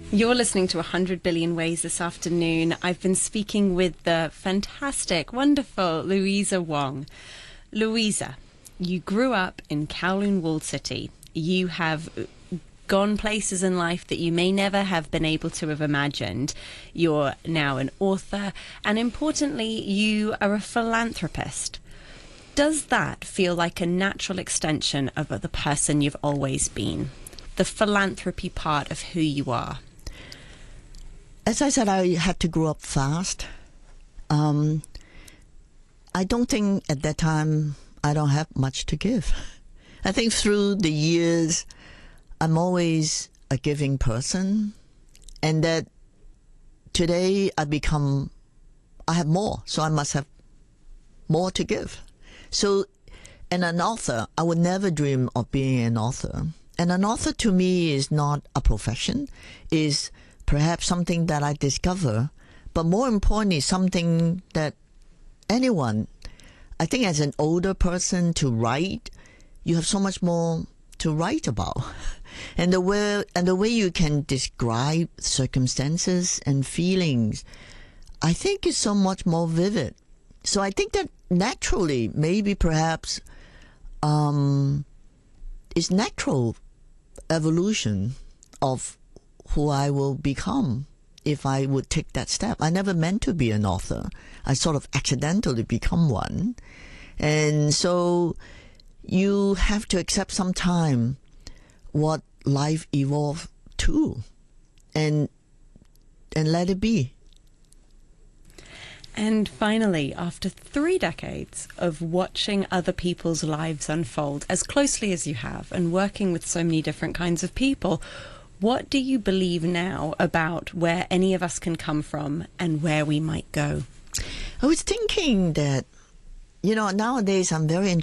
You're listening to 100 Billion Ways this afternoon. I've been speaking with the fantastic, wonderful Louisa Wong. Louisa, you grew up in Kowloon Walled City. You have gone places in life that you may never have been able to have imagined. You're now an author, and importantly, you are a philanthropist. Does that feel like a natural extension of the person you've always been? The philanthropy part of who you are? As I said, I had to grow up fast. I don't think at that time I don't have much to give. I think through the years, I'm always a giving person, and that today I have more, so I must have more to give. So, and an author, I would never dream of being an author. And an author to me is not a profession, is perhaps something that I discover, but more importantly, something that anyone, I think as an older person to write, you have so much more to write about. And the way you can describe circumstances and feelings, I think is so much more vivid. So I think that naturally, maybe perhaps, is natural evolution of who I will become if I would take that step. I never meant to be an author. I sort of accidentally become one. And so you have to accept some time what life evolved to and let it be. And finally, after 3 decades of watching other people's lives unfold as closely as you have and working with so many different kinds of people, what do you believe now about where any of us can come from and where we might go? I was thinking that, nowadays I'm very